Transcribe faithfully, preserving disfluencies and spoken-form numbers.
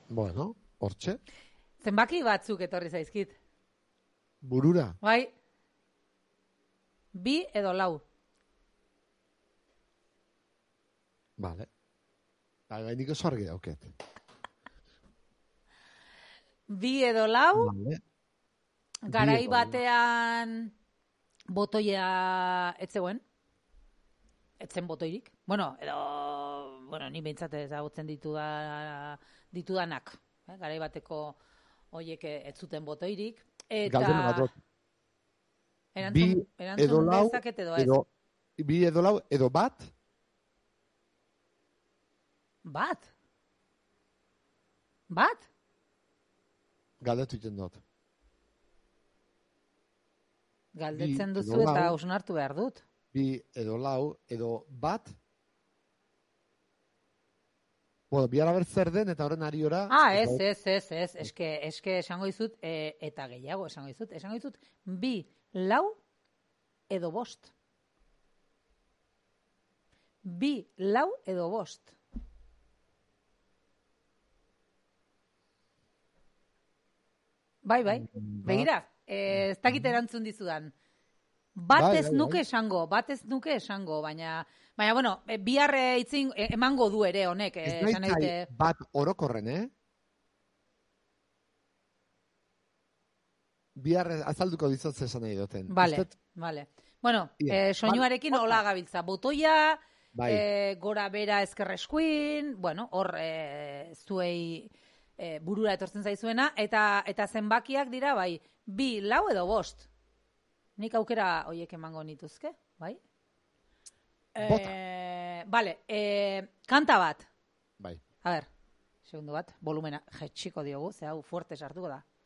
Bueno, hortxe. Zenbaki batzuk etorri zaizkit. Burura. Bai. Bi edo lau. Vale. Bai, bai, nik oso argi dauket. Bi edo lau. Vale. Garai batean botoia etzeuen. Etzen botoirik. Bueno, edo, bueno, ni behintzat ezagutzen dituda, ditudanak. Eh? Garai bateko hoiek ez zuten botoirik. Eta... Galdera bat dut. Erantzun, erantzun dezaket edo ez. Edo, bi edo lau, edo bat? Bat? Bat? Galdetu iten dut. Galdetzen duzu eta hausnartu behar dut. Bi edo lau, edo bat? Bueno, bi araber zer den eta horren ari ora... Ah, ez, ez, ez, ez. Eske, eske esango dizut, e, eta gehiago esango dizut. Esango dizut, bi, lau, edo bost. Bi, lau, edo bost. Bai, bai, begira, ez dakit erantzun dizudan. Bat ez nuke esango, bat ez nuke esango, baina, baina, bueno, bihar itzin emango du ere honek. Ez nahi bat orokorren, eh? Bihar azalduko dizotze esan nahi duten. Vale, vale. Bueno, eh, soinuarekin hola gabiltza. Botoia, bai. eh, gora bera ezkerreskuin, bueno, hor eh, zuei eh, burura etortzen zaizuena, eta eta zenbakiak dira, bai, bi, lau edo bost. Nik aukera hoiek emango nituzke, bai? Bota. Eh, vale, eh, kanta bat. Bai. A ber, segundo bat, volumena jetxiko diogu, ze hau fuerte sartuko da.